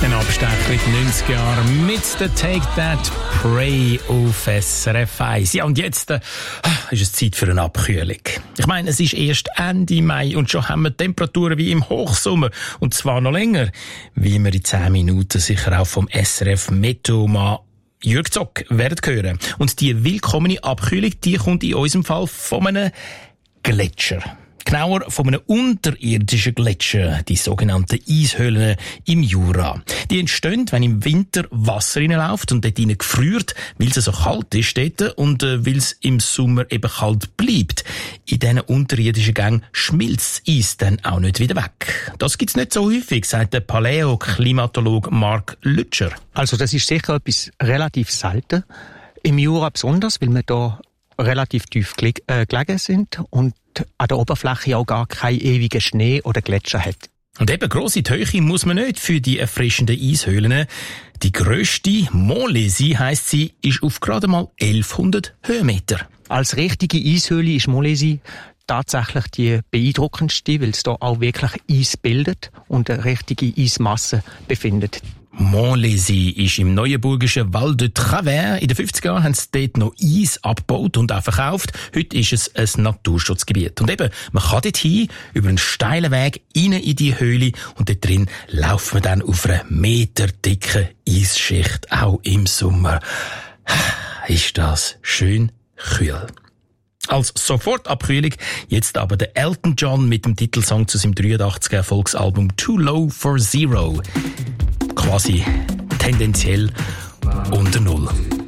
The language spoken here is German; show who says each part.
Speaker 1: Ein Abstecher in die 90er Jahre mit der Take That Pray auf SRF 1. Ja, und jetzt ist es Zeit für eine Abkühlung. Ich meine, es ist erst Ende Mai und schon haben wir Temperaturen wie im Hochsommer. Und zwar noch länger, wie wir in 10 Minuten sicher auch vom SRF Meteomann Jürg Zock werden hören. Und die willkommene Abkühlung, die kommt in unserem Fall von einem Gletscher. Genauer von einem unterirdischen Gletscher, die sogenannten Eishöhlen im Jura. Die entstehen, wenn im Winter Wasser reinläuft und dort rein gefriert, weil es so kalt ist dort und weil es im Sommer eben kalt bleibt. In diesen unterirdischen Gängen schmilzt das Eis dann auch nicht wieder weg. Das gibt's nicht so häufig, sagt der Paläoklimatologe Mark Lütscher.
Speaker 2: Also das ist sicher etwas relativ selten. Im Jura besonders, weil wir da relativ tief gelegen sind und an der Oberfläche auch gar keinen ewigen Schnee oder Gletscher hat.
Speaker 1: Und eben grosse Höhe muss man nicht für die erfrischenden Eishöhlen. Die grösste, Montlhéry heisst sie, ist auf gerade mal 1100 Höhenmeter.
Speaker 2: Als richtige Eishöhle ist Montlhéry tatsächlich die beeindruckendste, weil es da auch wirklich Eis bildet und eine richtige Eismasse befindet.
Speaker 1: Montlhéry ist im neuenburgischen Val de Travers. In den 50er Jahren haben sie dort noch Eis abgebaut und auch verkauft. Heute ist es ein Naturschutzgebiet. Und eben, man kann dort hin, über einen steilen Weg, rein in die Höhle und dort drin laufen wir dann auf einer meterdicken Eisschicht, auch im Sommer. Ist das schön kühl. Als Sofortabkühlung jetzt aber der Elton John mit dem Titelsong zu seinem 83er Erfolgsalbum Too Low for Zero. Quasi tendenziell unter Null.